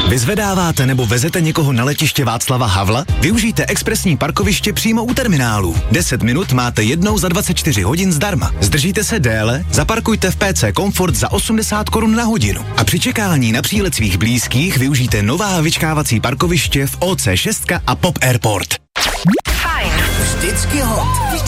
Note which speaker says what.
Speaker 1: Vyzvedáváte nebo vezete někoho na letiště Václava Havla? Využijte expresní parkoviště přímo u terminálu. 10 minut máte jednou za 24 hodin zdarma. Zdržíte se déle? Zaparkujte v PC Comfort za 80 Kč na hodinu. A při čekání na přílet svých blízkých využijte nová vyčkávací parkoviště v OC6 a Pop Airport.
Speaker 2: Fajn. Vždycky hot.